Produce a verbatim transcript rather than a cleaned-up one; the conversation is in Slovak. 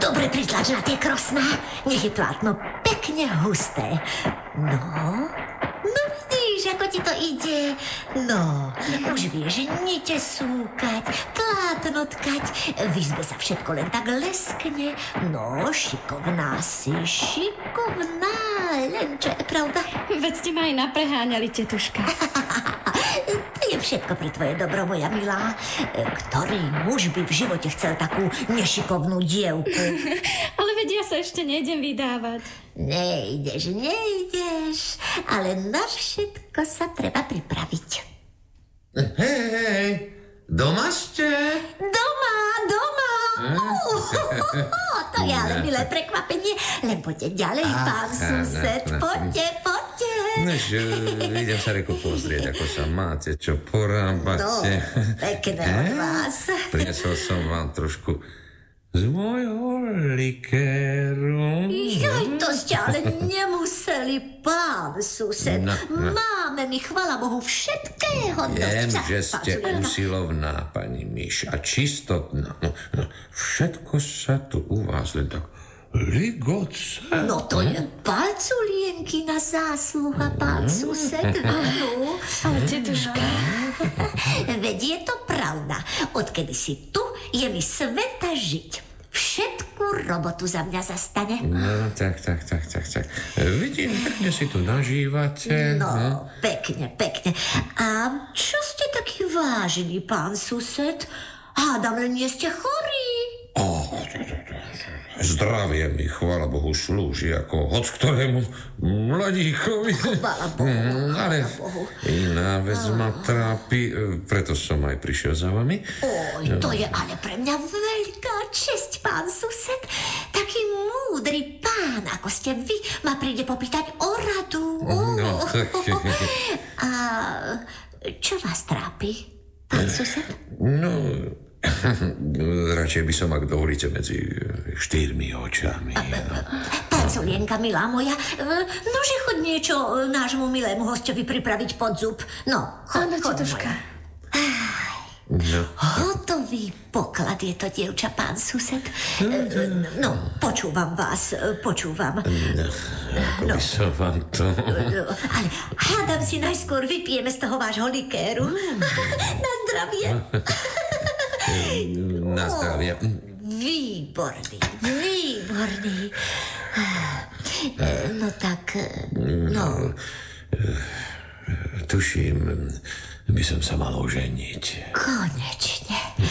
Dobre pritlač na tie krosná. Nech je plátno pekne husté. No, no vidíš, ako ti to ide. No, už vieš nite súkať, plátno tkať. V izbe sa všetko len tak leskne. No, šikovná si, šikovná. Len čo je pravda. Veď ste ma aj napreháňali, tetuška. To je všetko pre tvoje dobro, moja milá. Ktorý muž by v živote chcel takú nešikovnú dievku? Ale veď ja sa ešte nejdem vydávať. Nejdeš, nejdeš, ale na všetko sa treba pripraviť. Hej, hej, doma ste? Doma, doma. Uh, to je ale milé prekvapenie. Len poďte ďalej, pán sused. Poďte, poďte. Nož, idem sa reku pozrieť, ako sa máte, čo porábate. No, pekné od vás. Prinesol som vám trošku z môjho likéru. Joj, to ste ale nemuseli, pán sused. No, no. Máme mi, chvala Bohu, všetkého dosť. Viem, Sa- že pán ste Sudenka. usilovná, pani myš, a čistotná. No, no, všetko sa tu u vás len tak ligoce. No to je palculienkina zásluha, pán sused. Áno. Ale tetuška... Veď je to pravda. Odkedy si tu, je mi sveta žiť. Všetku robotu za mňa zastane. No, tak, tak, tak, tak, tak. Vidím, pekne si tu nažívate. No, pekne, pekne. A čo ste taký vážny, pán sused? Hádam, len nie ste chorí. Oh, zdravie mi, chvála Bohu, slúži ako hoc ktorému mladíkovi. Chvála Bohu, Mm, ale chvála Bohu. iná vec ma trápi, preto som aj prišiel za vami. Oj, to je ale pre mňa veľká česť, pán sused. Taký múdry pán, ako ste vy, ma príde popýtať o radu. No, tak... A čo vás trápi, pán sused? No, radšej by som, ak dovolíte, medzi štyrmi očami. No. Pán Sulienka, milá moja, nože chod niečo nášmu milému hostovi pripraviť pod zub. No, chod, Áno, chod, tetuška. moja. No. Hotový poklad je to, dievča, pán sused. No, počúvam vás, počúvam. No, ako by som vám to... Ale hádam si najskôr vypijeme z toho vášho likéru. Na zdravie. Na zdravie. Výborný, výborný. No tak, no. Tuším, by som sa mal oženiť. Konečne.